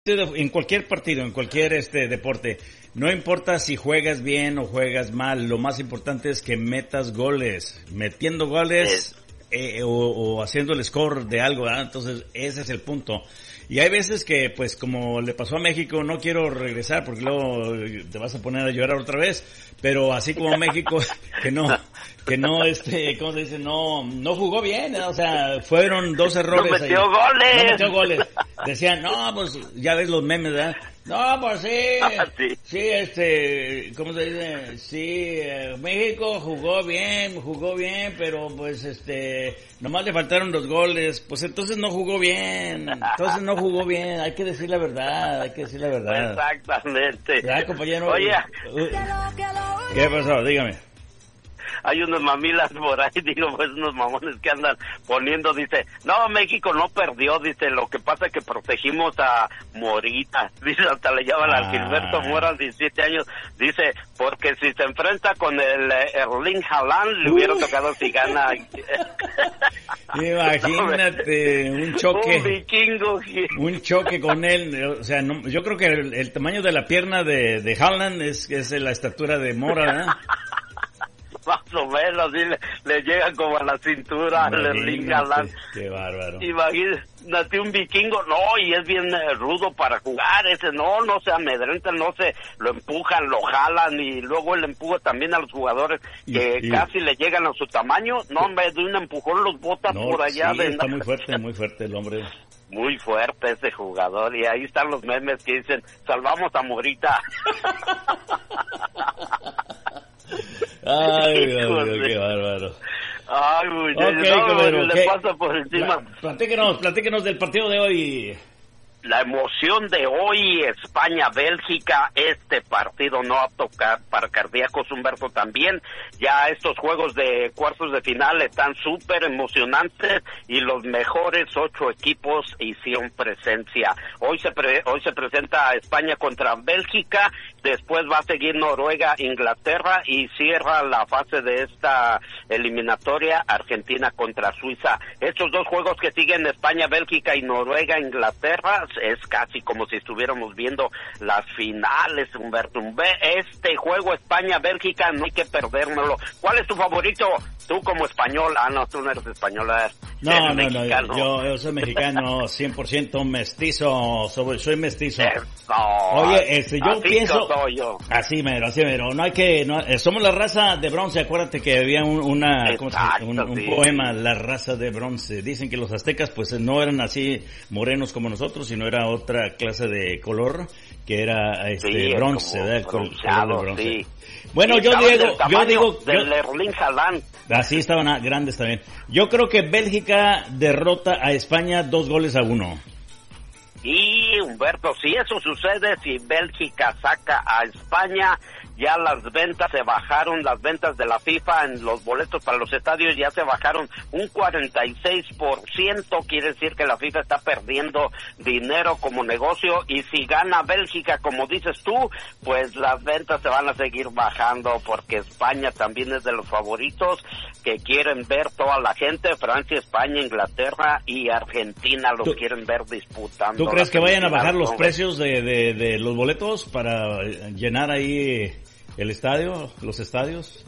En cualquier partido, en cualquier deporte, no importa si juegas bien o juegas mal, lo más importante es que metas goles, metiendo goles o haciendo el score de algo, ¿verdad? Entonces ese es el punto. Y hay veces que, pues como le pasó a México, no quiero regresar porque luego te vas a poner a llorar otra vez, pero así como México, que no, ¿cómo se dice? No jugó bien, o sea, fueron 2 errores. No metió goles. No metió goles. Decían, no, pues ya ves los memes, ¿verdad? No, pues sí, ¿cómo se dice? Sí, México jugó bien, pero pues nomás le faltaron 2 goles, pues entonces no jugó bien, hay que decir la verdad, Exactamente. ¿Verdad, compañero? Oye, ¿qué pasó? Dígame. hay unos mamilas por ahí, pues unos mamones que andan poniendo, dice, no, México no perdió, dice, lo que pasa es que protegimos a Morita, dice, hasta le llaman a Gilberto Mora, 17 años, dice, porque si se enfrenta con el Erling Haaland, le hubiera tocado si gana. Imagínate, un choque. Un vikingo. Un choque con él, o sea, no, yo creo que el tamaño de la pierna de Haaland es la estatura de Mora, ¿verdad? Más o menos, sí, le llega como a la cintura al Erling Haaland. Qué bárbaro. Imagínate un vikingo, no, y es bien rudo para jugar, ese no se amedrenta, lo empujan, lo jalan, y luego el empuje también a los jugadores que casi le llegan a su tamaño, no, en vez de un empujón los bota por allá. Sí, está muy fuerte el hombre. Muy fuerte ese jugador, y ahí están los memes que dicen, salvamos a Morita. Ay, qué bárbaro. Ay, muchachos, le pasa por encima. Platíquenos del partido de hoy. La emoción de hoy, España-Bélgica, este partido no apto para cardíacos, Humberto, también. Ya estos juegos de cuartos de final están súper emocionantes y los mejores 8 equipos hicieron presencia. Hoy se presenta España contra Bélgica, después va a seguir Noruega, Inglaterra y cierra la fase de esta eliminatoria Argentina contra Suiza. Estos 2 juegos que siguen, España, Bélgica y Noruega, Inglaterra, es casi como si estuviéramos viendo las finales, Humberto. Este juego España-Bélgica no hay que perdérnoslo. ¿Cuál es tu favorito? Tú como español. No, tú no eres española. No, yo soy mexicano, 100% mestizo, soy mestizo. Oye, yo pienso... Así mero. Somos la raza de bronce. Acuérdate que había un poema, La raza de bronce. Dicen que los aztecas pues no eran así morenos como nosotros, sino era otra clase de color, que era bronce, ¿verdad? El color de bronce. Sí. Bueno, yo digo del Erling Haaland. Así estaban grandes también. Yo creo que Bélgica derrota a España 2-1. Y Humberto, si eso sucede, si Bélgica saca a España, ya las ventas se bajaron, las ventas de la FIFA en los boletos para los estadios ya se bajaron un 46%, quiere decir que la FIFA está perdiendo dinero como negocio, y si gana Bélgica, como dices tú, pues las ventas se van a seguir bajando, porque España también es de los favoritos que quieren ver toda la gente. Francia, España, Inglaterra y Argentina los quieren ver disputando. ¿Tú crees que vayan a bajar los precios de los boletos para llenar ahí los estadios?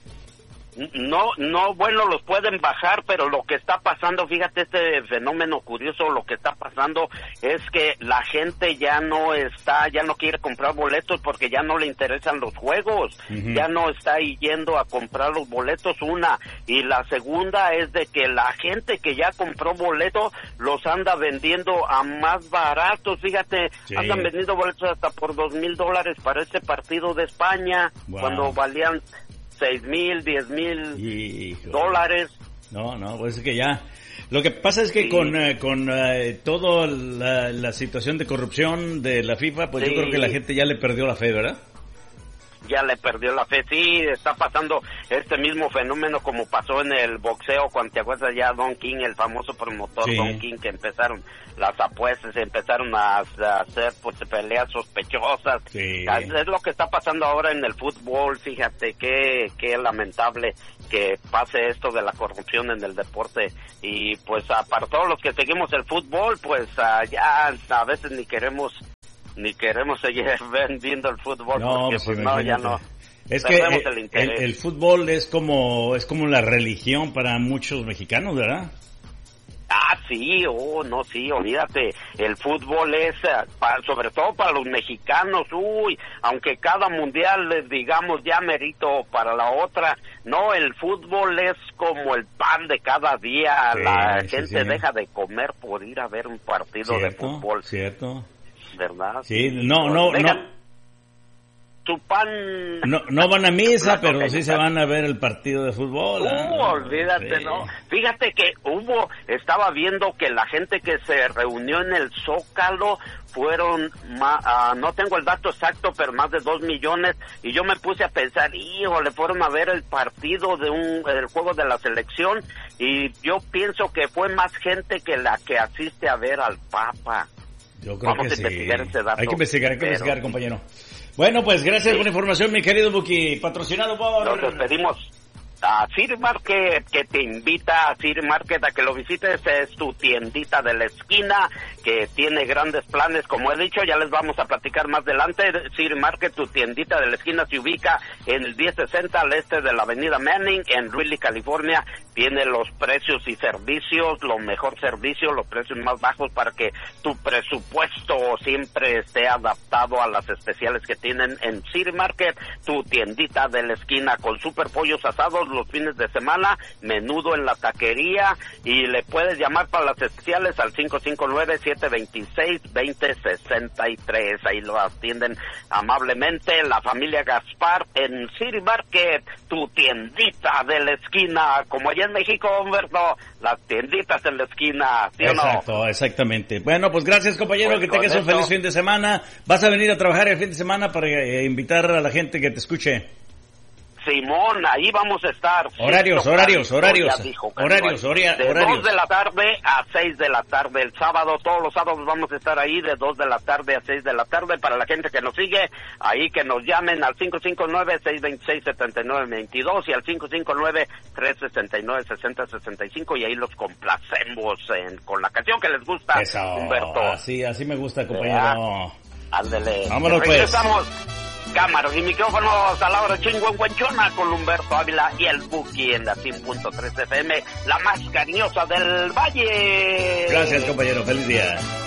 No, bueno, los pueden bajar, pero lo que está pasando, fíjate este fenómeno curioso, lo que está pasando es que la gente ya no quiere comprar boletos porque ya no le interesan los juegos, ya no está yendo a comprar los boletos, una, y la segunda es de que la gente que ya compró boletos los anda vendiendo a más baratos, fíjate, andan vendiendo boletos hasta por $2,000 para este partido de España, cuando valían $6,000, $10,000. No, pues es que ya. Lo que pasa es que con toda la situación de corrupción de la FIFA, pues yo creo que la gente ya le perdió la fe, ¿verdad? ya le perdió la fe. Sí, está pasando este mismo fenómeno como pasó en el boxeo, cuando te acuerdas ya Don King, el famoso promotor sí. Don King, que empezaron las apuestas, empezaron a hacer pues peleas sospechosas. Sí. Es lo que está pasando ahora en el fútbol, fíjate, qué lamentable que pase esto de la corrupción en el deporte. Y pues para todos los que seguimos el fútbol, pues ya a veces ni queremos seguir viendo el fútbol, no, porque pues no, ya no. Es que el fútbol es como la religión para muchos mexicanos, ¿verdad? Sí, no, sí, olvídate, el fútbol es, sobre todo para los mexicanos, aunque cada mundial les digamos ya merito para la otra, no, el fútbol es como el pan de cada día, sí, la gente deja de comer por ir a ver un partido de fútbol. Cierto. ¿Verdad? Sí, no. Tu pan... No van a misa, pero sí se van a ver el partido de fútbol. Olvídate, sí. ¿No? Fíjate que estaba viendo que la gente que se reunió en el Zócalo fueron, no tengo el dato exacto, pero más de 2 millones, y yo me puse a pensar, híjole, fueron a ver el partido el juego de la selección, y yo pienso que fue más gente que la que asiste a ver al Papa. Yo creo Vamos que a investigar ese dato. Hay que investigar, compañero. Bueno, pues gracias por la información, mi querido Buki. Patrocinado por... Nos despedimos a City Market, que te invita a City Market a que lo visites. Es tu tiendita de la esquina, que tiene grandes planes, como he dicho, ya les vamos a platicar más adelante. City Market, tu tiendita de la esquina, se ubica en el 1060 al este de la avenida Manning, en Greeley, California. Tiene los precios y servicios, lo mejor servicio, los precios más bajos, para que tu presupuesto siempre esté adaptado a las especiales que tienen en City Market, tu tiendita de la esquina, con super pollos asados los fines de semana, menudo en la taquería, y le puedes llamar para las especiales al 559-726-2063. Ahí lo atienden amablemente la familia Gaspar en City Market, tu tiendita de la esquina, como allá en México, Humberto, las tienditas en la esquina, ¿sí o no? Exacto, exactamente. Bueno, pues gracias, compañero, pues que tengas un feliz fin de semana. ¿Vas a venir a trabajar el fin de semana para invitar a la gente que te escuche? Simón, ahí vamos a estar. Horarios. De 2 de la tarde a 6 de la tarde. El sábado, todos los sábados vamos a estar ahí de 2 de la tarde a 6 de la tarde. Para la gente que nos sigue, ahí que nos llamen al 559-626-7922 y al 559-369-6065, y ahí los complacemos con la canción que les gusta. Eso, Humberto. Así me gusta, compañero. Ándele. Vámonos, regresamos. Cámaras y micrófonos a la hora chingüengüenchona con Humberto Ávila y el Buki en la 100.3 FM, la más cariñosa del Valle. Gracias, compañero. Feliz día.